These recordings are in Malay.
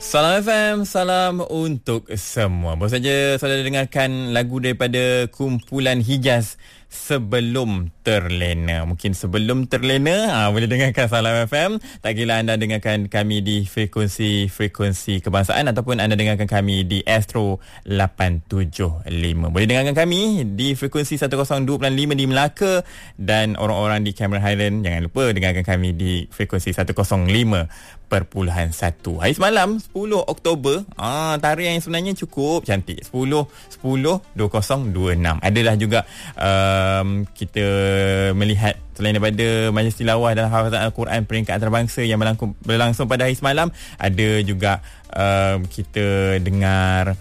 Salam FM, salam untuk semua. Baru saja saudara dengarkan lagu daripada kumpulan Hijaz, Sebelum Terlena. Mungkin sebelum terlena boleh dengarkan Salam FM. Tak kira anda dengarkan kami di frekuensi kebangsaan ataupun anda dengarkan kami di Astro 875. Boleh dengarkan kami di frekuensi 102.5 di Melaka, dan orang-orang di Cameron Highland jangan lupa dengarkan kami di frekuensi 105.1. Hari semalam 10 Oktober, tarikh yang sebenarnya cukup cantik. 10-10-2026. Adalah juga kita melihat selain daripada Majlis Tilawah dan Hafazan Al-Quran peringkat antarabangsa yang berlangsung pada hari semalam, ada juga kita dengar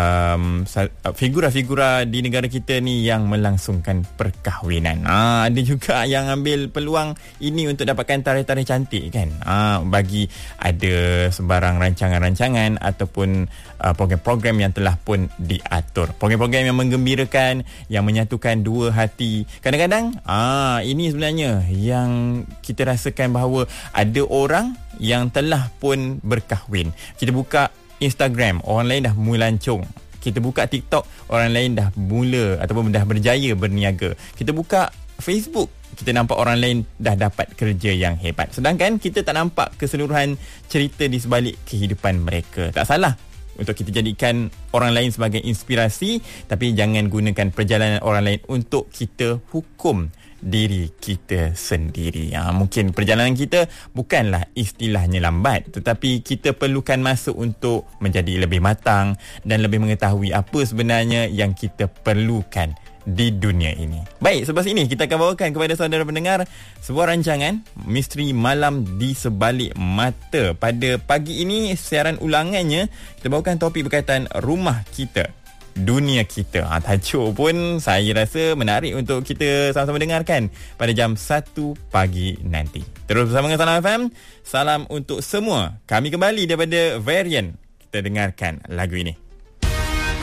figura-figura di negara kita ni yang melangsungkan perkahwinan. Ada juga yang ambil peluang ini untuk dapatkan tarikh-tarikh cantik kan. Bagi ada sebarang rancangan-rancangan ataupun program-program yang telah pun diatur. Program-program yang menggembirakan, yang menyatukan dua hati. Kadang-kadang ini sebenarnya yang kita rasakan bahawa ada orang yang telah pun berkahwin. Kita buka Instagram, orang lain dah melancong. Kita buka TikTok, orang lain dah mula ataupun dah berjaya berniaga. Kita buka Facebook, kita nampak orang lain dah dapat kerja yang hebat. Sedangkan kita tak nampak keseluruhan cerita di sebalik kehidupan mereka. Tak salah untuk kita jadikan orang lain sebagai inspirasi, tapi jangan gunakan perjalanan orang lain untuk kita hukum diri kita sendiri. Mungkin perjalanan kita bukanlah istilahnya lambat, tetapi kita perlukan masa untuk menjadi lebih matang dan lebih mengetahui apa sebenarnya yang kita perlukan di dunia ini. Baik, sebab ini kita akan bawakan kepada saudara pendengar sebuah rancangan Misteri Malam di Sebalik Mata. Pada pagi ini, siaran ulangannya kita bawakan topik berkaitan rumah kita, dunia kita. Tajuk pun saya rasa menarik untuk kita sama-sama dengarkan pada jam 1 pagi nanti. Terus bersama dengan Salam FM. Salam untuk semua. Kami kembali daripada Varian. Kita dengarkan lagu ini.